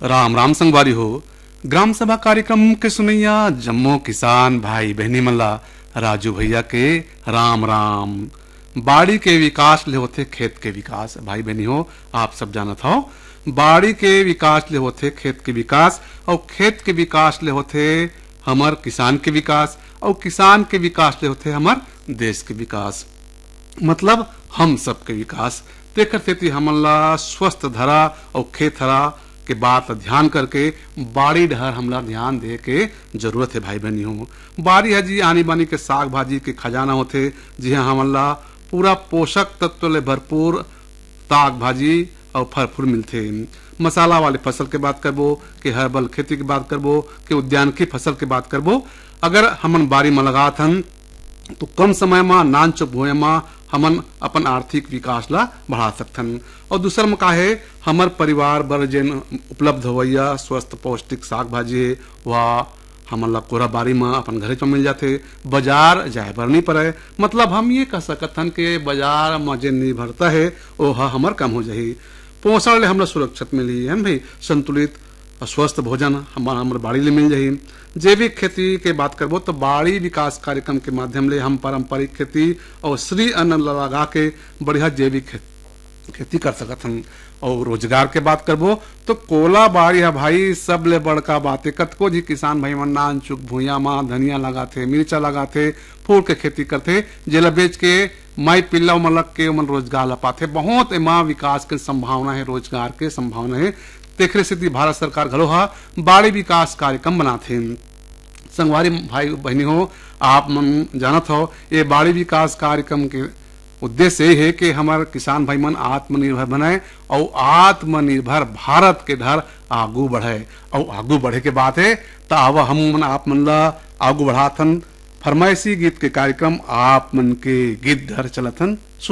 राम राम संगवारी हो। ग्राम सभा कार्यक्रम के सुनैया जम्मो किसान भाई बहनी मल्ला राजू भैया के राम राम। बाड़ी के विकास ले होते खेत के विकास। भाई बहनी हो, आप सब जानत हो बाड़ी के विकास ले होते खेत के विकास, और खेत के विकास ले होते हमर किसान के विकास, और किसान के विकास ले होते हमर देश के विकास, मतलब हम सब के विकास। तेकर सेती हमला स्वस्थ धरा और खेत हरा के बात ध्यान करके बाड़ी डहर हमला ध्यान दे के जरूरत है। भाई बहनी हो, बाड़ी है जी आनी बानी के साग भाजी के खजाना होते, जी हाँ हमला पूरा पोषक तत्व ले भरपूर साग भाजी और फल फूल मिलते। मसाला वाले फसल के बात करबो कि हर्बल खेती की बात करबो कि उद्यान की फसल की बात करबो, अगर हमन बाड़ी में लगात हन तो कम समय में नान चुप भूया में हमन अपन आर्थिक विकास ला बढ़ा सकथन। और दूसरा में का है, हमर परिवार बर जेन उपलब्ध होवैया स्वस्थ पौष्टिक साग भाजी है वह हमन ला कोरा बारी में अपन घरे में मिल जाते, बाजार जाए बर नहीं पड़े। मतलब हम ये कह सकथन के बाजार में जेन निर्भरता है वो हमर कम हो जाही। पोषण ले हमला सुरक्षित मिली है भाई, संतुलित स्वस्थ भोजन हमारे बाड़ी ले मिल जाही। जैविक खेती के बात करबो तो बाड़ी विकास कार्यक्रम के माध्यम ले हम पारंपरिक खेती और श्री अन्न लगा के बढ़िया जैविक खेती कर सकत हन। और रोजगार के बात करबो तो कोला बाड़ी है भाई सब ले बड़का बात है। कतको जी किसान भाई मन नान चुक भूया में धनिया लगाते, मिर्चा लगाते, फूल के खेती करते, जेला बेच के माई पिल्ला मलक के मन रोजगार ला पाते। बहुत एमा विकास के संभावना है, रोजगार के संभावना है। तेखरे से भारत सरकार घलो हा बाड़ी विकास कार्यक्रम बनाथे। संगवारी भाई बहनी हो, आप मन जानत हो ये बाड़ी विकास कार्यक्रम के उद्देश्य ये है कि हमारे किसान भाई मन आत्मनिर्भर बनाए और आत्मनिर्भर भारत के धर आगू बढ़े। और आगू बढ़े के बात है तो अब हम मन आप मन ला आगू बढ़ाथन फरमाइशी गीत के कार्यक्रम आप मन के गीत धर चलथन।